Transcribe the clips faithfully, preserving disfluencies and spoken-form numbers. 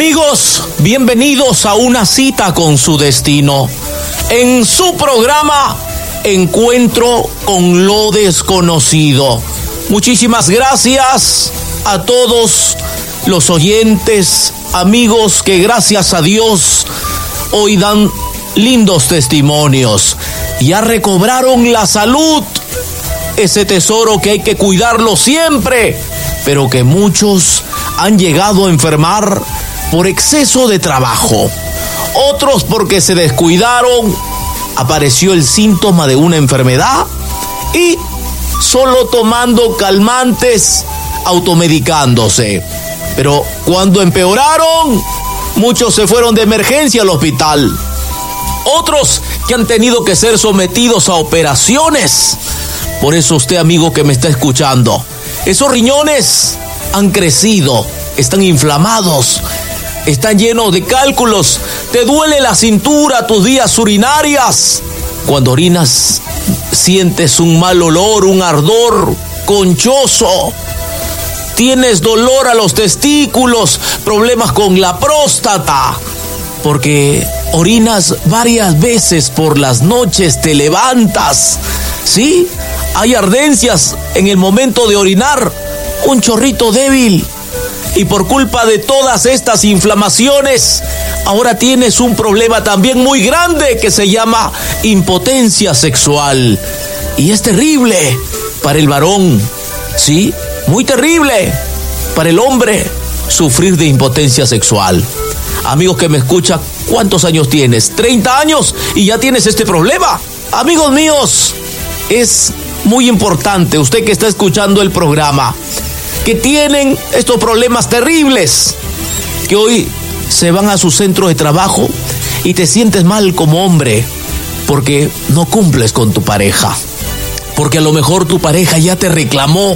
Amigos, bienvenidos a una cita con su destino. En su programa, Encuentro con lo Desconocido. Muchísimas gracias a todos los oyentes, amigos que gracias a Dios hoy dan lindos testimonios. Ya recobraron la salud, ese tesoro que hay que cuidarlo siempre, pero que muchos han llegado a enfermar por exceso de trabajo. Otros porque se descuidaron, apareció el síntoma de una enfermedad y solo tomando calmantes, automedicándose. Pero cuando empeoraron, muchos se fueron de emergencia al hospital. Otros que han tenido que ser sometidos a operaciones. Por eso usted, amigo que me está escuchando, esos riñones han crecido, están inflamados, están llenos de cálculos, te duele la cintura, tus vías urinarias. Cuando orinas sientes un mal olor, un ardor conchoso. Tienes dolor a los testículos, problemas con la próstata, porque orinas varias veces por las noches, te levantas, ¿sí? Hay ardencias en el momento de orinar, un chorrito débil. Y por culpa de todas estas inflamaciones, ahora tienes un problema también muy grande que se llama impotencia sexual. Y es terrible para el varón, ¿sí? Muy terrible para el hombre sufrir de impotencia sexual. Amigos que me escuchan, ¿cuántos años tienes? ¿treinta años y ya tienes este problema? Amigos míos, es muy importante, usted que está escuchando el programa, que tienen estos problemas terribles, que hoy se van a su centro de trabajo y te sientes mal como hombre porque no cumples con tu pareja, porque a lo mejor tu pareja ya te reclamó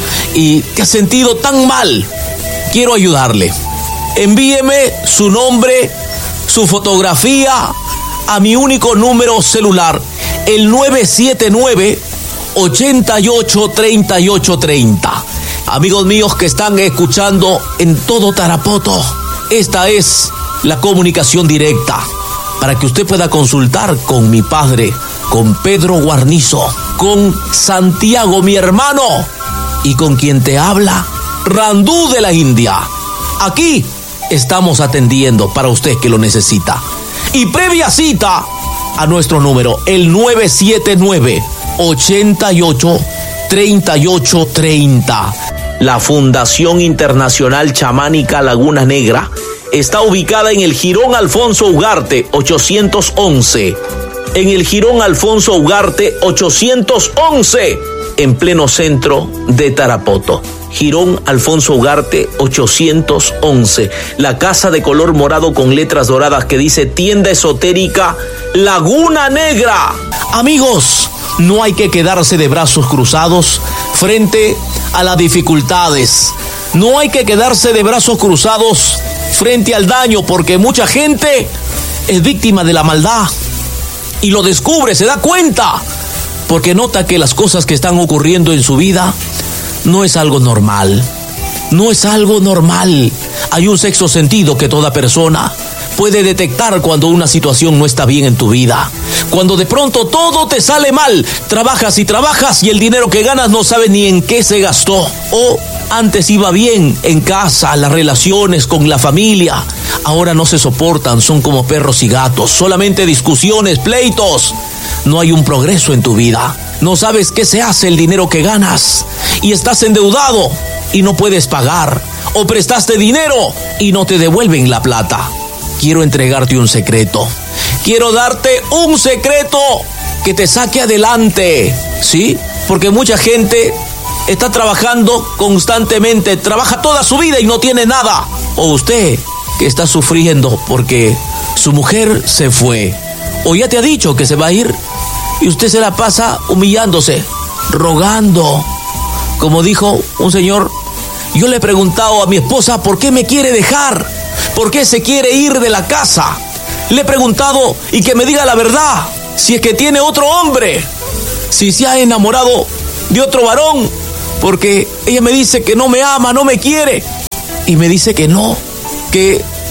y te has sentido tan mal. Quiero ayudarle. Envíeme su nombre, su fotografía a mi único número celular, el nueve siete nueve, ocho ocho, tres ocho tres cero. Amigos míos que están escuchando en todo Tarapoto, esta es la comunicación directa para que usted pueda consultar con mi padre, con Pedro Guarnizo, con Santiago, mi hermano, y con quien te habla, Randú de la India. Aquí estamos atendiendo para usted que lo necesita. Y previa cita a nuestro número, el nueve siete nueve, ocho ocho, tres ocho tres cero. La Fundación Internacional Chamánica Laguna Negra está ubicada en el Jirón Alfonso Ugarte ochocientos once. En el Jirón Alfonso Ugarte ochocientos once, en pleno centro de Tarapoto. Jirón Alfonso Ugarte ochocientos once. La casa de color morado con letras doradas que dice Tienda Esotérica Laguna Negra. Amigos, no hay que quedarse de brazos cruzados frente a las dificultades. No hay que quedarse de brazos cruzados frente al daño, porque mucha gente es víctima de la maldad y lo descubre, se da cuenta, porque nota que las cosas que están ocurriendo en su vida no es algo normal. No es algo normal. Hay un sexto sentido que toda persona puede detectar cuando una situación no está bien en tu vida. Cuando de pronto todo te sale mal, trabajas y trabajas y el dinero que ganas no sabes ni en qué se gastó. O antes iba bien en casa, las relaciones con la familia, ahora no se soportan, son como perros y gatos, solamente discusiones, pleitos. No hay un progreso en tu vida. No sabes qué se hace el dinero que ganas y estás endeudado y no puedes pagar. O prestaste dinero y no te devuelven la plata. Quiero entregarte un secreto. Quiero darte un secreto que te saque adelante, ¿sí? Porque mucha gente está trabajando constantemente, trabaja toda su vida y no tiene nada. O usted que está sufriendo porque su mujer se fue, o ya te ha dicho que se va a ir, y usted se la pasa humillándose, rogando. Como dijo un señor, yo le he preguntado a mi esposa por qué me quiere dejar, por qué se quiere ir de la casa. Le he preguntado y que me diga la verdad, si es que tiene otro hombre, si se ha enamorado de otro varón, porque ella me dice que no me ama, no me quiere, y me dice que no, que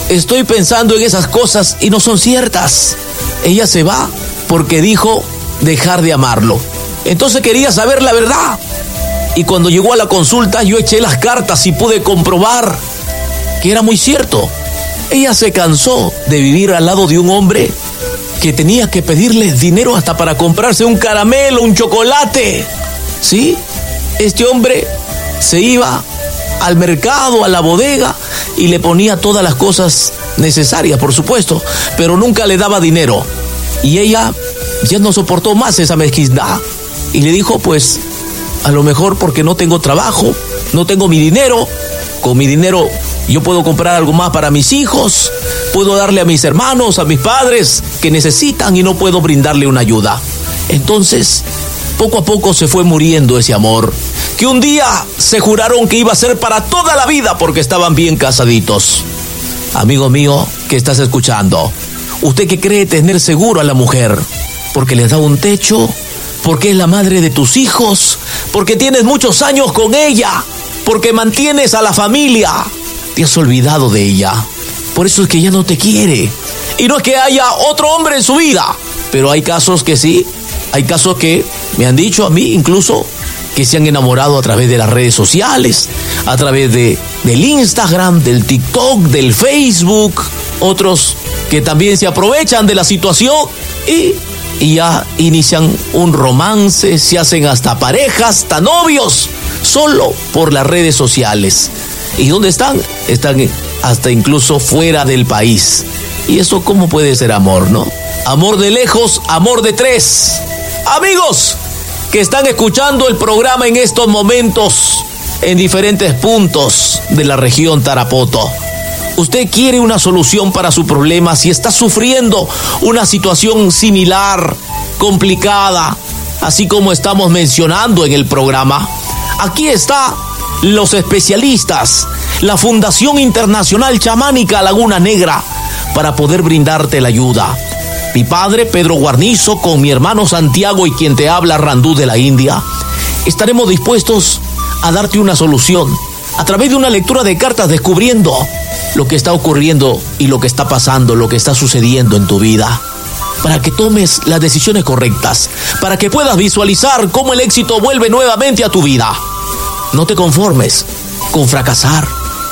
estoy pensando en esas cosas y no son ciertas. Ella se va porque dijo dejar de amarlo. Entonces quería saber la verdad. Y cuando llegó a la consulta, yo eché las cartas y pude comprobar que era muy cierto. Ella se cansó de vivir al lado de un hombre que tenía que pedirle dinero hasta para comprarse un caramelo, un chocolate. ¿Sí? Este hombre se iba al mercado, a la bodega, y le ponía todas las cosas necesarias, por supuesto, pero nunca le daba dinero. Y ella ya no soportó más esa mezquindad y le dijo, pues, a lo mejor porque no tengo trabajo, no tengo mi dinero, con mi dinero yo puedo comprar algo más para mis hijos, puedo darle a mis hermanos, a mis padres que necesitan y no puedo brindarle una ayuda. Entonces, poco a poco se fue muriendo ese amor, que un día se juraron que iba a ser para toda la vida porque estaban bien casaditos. Amigo mío que estás escuchando, usted que cree tener seguro a la mujer, porque les da un techo, porque es la madre de tus hijos, porque tienes muchos años con ella, porque mantienes a la familia, te has olvidado de ella. Por eso es que ella no te quiere. Y no es que haya otro hombre en su vida, pero hay casos que sí, hay casos que me han dicho a mí incluso que se han enamorado a través de las redes sociales, a través de, del Instagram, del TikTok, del Facebook, otros que también se aprovechan de la situación y, y ya inician un romance, se hacen hasta parejas, hasta novios, solo por las redes sociales. ¿Y dónde están? Están hasta incluso fuera del país. ¿Y eso cómo puede ser amor, no? Amor de lejos, amor de tres. Amigos que están escuchando el programa en estos momentos en diferentes puntos de la región Tarapoto, usted quiere una solución para su problema. Si está sufriendo una situación similar, complicada, así como estamos mencionando en el programa, aquí está los especialistas, la Fundación Internacional Chamánica Laguna Negra, para poder brindarte la ayuda. Mi padre, Pedro Guarnizo, con mi hermano Santiago y quien te habla, Randú de la India, estaremos dispuestos a darte una solución a través de una lectura de cartas, descubriendo lo que está ocurriendo y lo que está pasando, lo que está sucediendo en tu vida, para que tomes las decisiones correctas, para que puedas visualizar cómo el éxito vuelve nuevamente a tu vida. No te conformes con fracasar,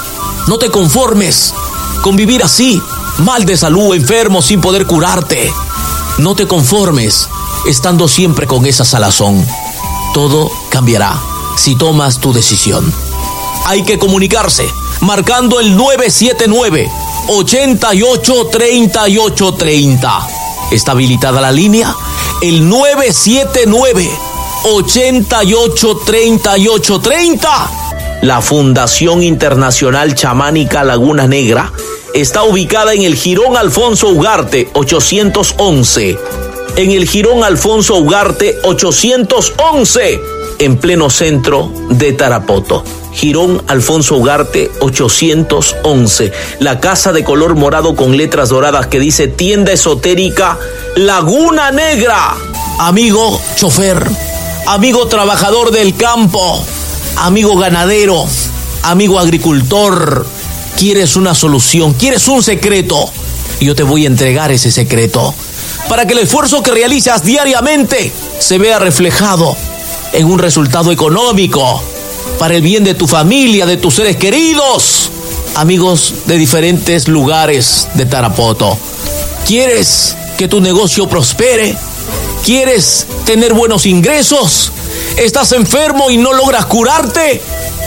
no te conformes con vivir así, mal de salud, enfermo, sin poder curarte. No te conformes estando siempre con esa salazón. Todo cambiará si tomas tu decisión. Hay que comunicarse marcando el nueve siete nueve, ocho ocho, tres ocho tres cero. Está habilitada la línea, el nueve siete nueve, ocho ocho, tres ocho tres cero. La Fundación Internacional Chamánica Laguna Negra está ubicada en el Jirón Alfonso Ugarte ochocientos once. En el Jirón Alfonso Ugarte ochocientos once, en pleno centro de Tarapoto. Jirón Alfonso Ugarte ochocientos once. La casa de color morado con letras doradas que dice Tienda Esotérica Laguna Negra. Amigo chofer, amigo trabajador del campo, amigo ganadero, amigo agricultor, ¿quieres una solución? ¿Quieres un secreto? Yo te voy a entregar ese secreto para que el esfuerzo que realizas diariamente se vea reflejado en un resultado económico para el bien de tu familia, de tus seres queridos, amigos de diferentes lugares de Tarapoto. ¿Quieres que tu negocio prospere? ¿Quieres tener buenos ingresos? ¿Estás enfermo y no logras curarte?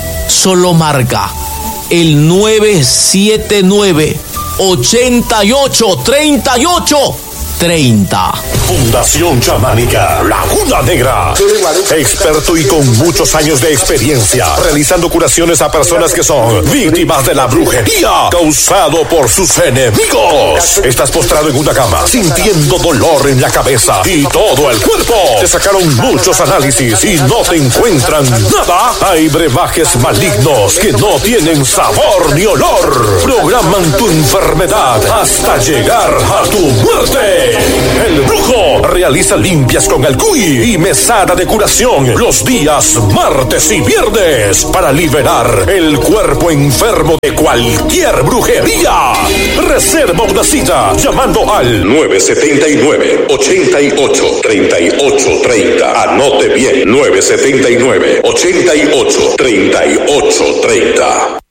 Solo marca el nueve siete nueve, ocho ocho, tres ocho tres cero. Fundación Chamánica Laguna Negra. Experto y con muchos años de experiencia realizando curaciones a personas que son víctimas de la brujería causado por sus enemigos. Estás postrado en una cama sintiendo dolor en la cabeza y todo el cuerpo. Te sacaron muchos análisis y no te encuentran nada. Hay brebajes malignos que no tienen sabor ni olor. Programan tu enfermedad hasta llegar a tu muerte. El Brujo realiza limpias con el cuy y mesada de curación los días martes y viernes para liberar el cuerpo enfermo de cualquier brujería. Reserva una cita llamando al nueve siete nueve, ocho ocho, tres ocho tres cero. Anote bien, nueve siete nueve, ocho ocho, tres ocho tres cero.